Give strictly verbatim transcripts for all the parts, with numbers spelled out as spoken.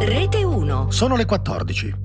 Rete uno. Sono le quattordici.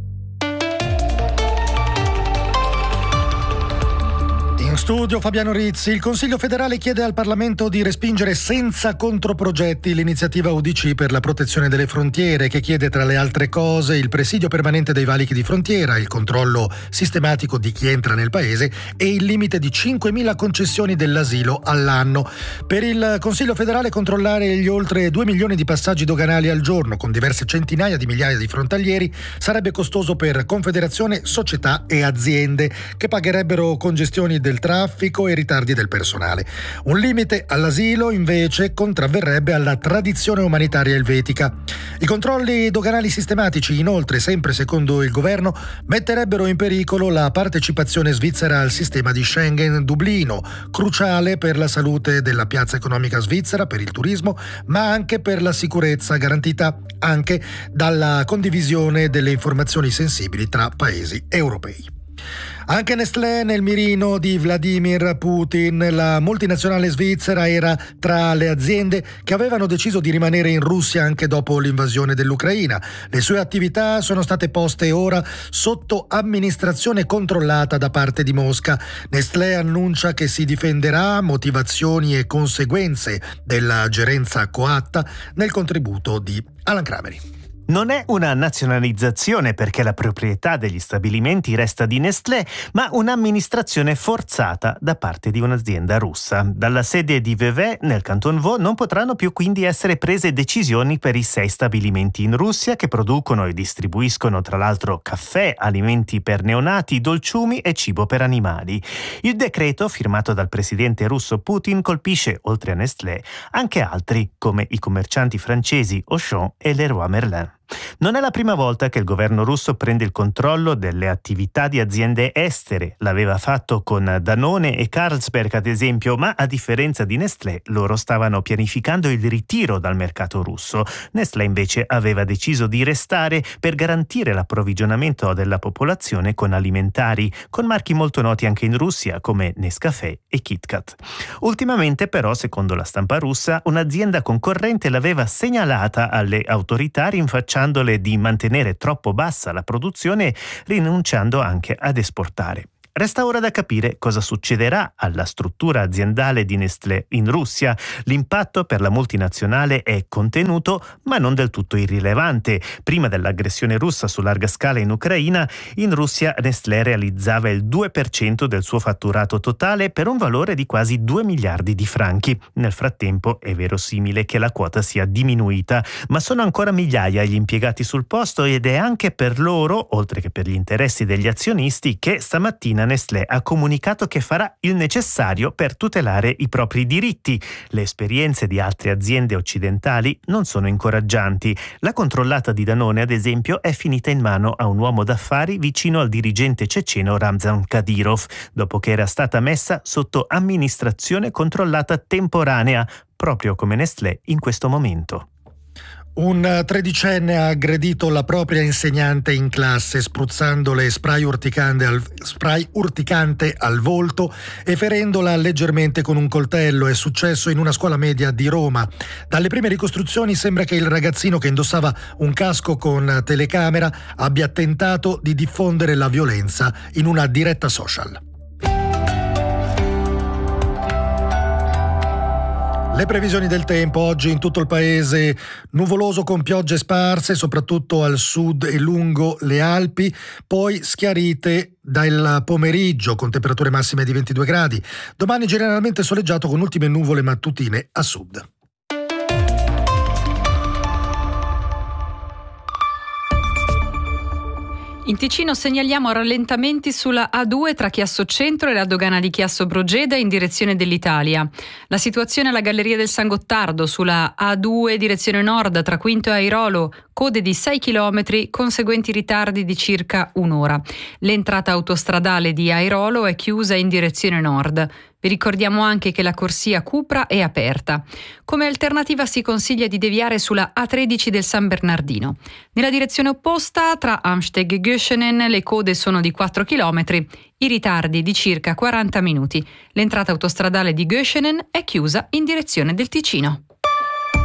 In studio Fabiano Rizzi. Il Consiglio federale chiede al Parlamento di respingere senza controprogetti l'iniziativa U D C per la protezione delle frontiere, che chiede tra le altre cose il presidio permanente dei valichi di frontiera, il controllo sistematico di chi entra nel paese e il limite di cinquemila concessioni dell'asilo all'anno. Per il Consiglio federale controllare gli oltre due milioni di passaggi doganali al giorno con diverse centinaia di migliaia di frontalieri sarebbe costoso per Confederazione, società e aziende, che pagherebbero congestioni del traffico e ritardi del personale. Un limite all'asilo invece contravverrebbe alla tradizione umanitaria elvetica. I controlli doganali sistematici, inoltre, sempre secondo il governo, metterebbero in pericolo la partecipazione svizzera al sistema di Schengen-Dublino, cruciale per la salute della piazza economica svizzera, per il turismo, ma anche per la sicurezza, garantita anche dalla condivisione delle informazioni sensibili tra paesi europei. Anche Nestlé nel mirino di Vladimir Putin. La multinazionale svizzera era tra le aziende che avevano deciso di rimanere in Russia anche dopo l'invasione dell'Ucraina. Le sue attività sono state poste ora sotto amministrazione controllata da parte di Mosca. Nestlé annuncia che si difenderà motivazioni e conseguenze della gerenza coatta nel contributo di Alan Crameri. Non è una nazionalizzazione perché la proprietà degli stabilimenti resta di Nestlé, ma un'amministrazione forzata da parte di un'azienda russa. Dalla sede di Vevey, nel Canton Vaud, non potranno più quindi essere prese decisioni per i sei stabilimenti in Russia che producono e distribuiscono tra l'altro caffè, alimenti per neonati, dolciumi e cibo per animali. Il decreto, firmato dal presidente russo Putin, colpisce, oltre a Nestlé, anche altri, come i commercianti francesi Auchan e Leroy Merlin. Non è la prima volta che il governo russo prende il controllo delle attività di aziende estere. L'aveva fatto con Danone e Carlsberg, ad esempio, ma a differenza di Nestlé, loro stavano pianificando il ritiro dal mercato russo. Nestlé invece aveva deciso di restare per garantire l'approvvigionamento della popolazione con alimentari, con marchi molto noti anche in Russia come Nescafè e KitKat. Ultimamente però, secondo la stampa russa, un'azienda concorrente l'aveva segnalata alle autorità rinfacciando di mantenere troppo bassa la produzione, rinunciando anche ad esportare. Resta ora da capire cosa succederà alla struttura aziendale di Nestlé in Russia. L'impatto per la multinazionale è contenuto, ma non del tutto irrilevante. Prima dell'aggressione russa su larga scala in Ucraina, in Russia Nestlé realizzava il due per cento del suo fatturato totale per un valore di quasi due miliardi di franchi. Nel frattempo è verosimile che la quota sia diminuita, ma sono ancora migliaia gli impiegati sul posto ed è anche per loro, oltre che per gli interessi degli azionisti, che stamattina Nestlé ha comunicato che farà il necessario per tutelare i propri diritti. Le esperienze di altre aziende occidentali non sono incoraggianti. La controllata di Danone, ad esempio, è finita in mano a un uomo d'affari vicino al dirigente ceceno Ramzan Kadyrov, dopo che era stata messa sotto amministrazione controllata temporanea, proprio come Nestlé in questo momento. Un tredicenne ha aggredito la propria insegnante in classe spruzzandole spray urticante al, spray urticante al volto e ferendola leggermente con un coltello. È successo in una scuola media di Roma. Dalle prime ricostruzioni sembra che il ragazzino, che indossava un casco con telecamera, abbia tentato di diffondere la violenza in una diretta social. Le previsioni del tempo: oggi in tutto il paese nuvoloso con piogge sparse, soprattutto al sud e lungo le Alpi, poi schiarite dal pomeriggio con temperature massime di ventidue gradi. Domani generalmente soleggiato con ultime nuvole mattutine a sud. In Ticino segnaliamo rallentamenti sulla A due tra Chiasso Centro e la dogana di Chiasso Brogeda in direzione dell'Italia. La situazione alla Galleria del San Gottardo sulla A due direzione nord tra Quinto e Airolo, code di sei chilometri, conseguenti ritardi di circa un'ora. L'entrata autostradale di Airolo è chiusa in direzione nord. Vi ricordiamo anche che la corsia Cupra è aperta. Come alternativa si consiglia di deviare sulla A tredici del San Bernardino. Nella direzione opposta, tra Amsteg e Göschenen, le code sono di quattro chilometri, i ritardi di circa quaranta minuti. L'entrata autostradale di Göschenen è chiusa in direzione del Ticino.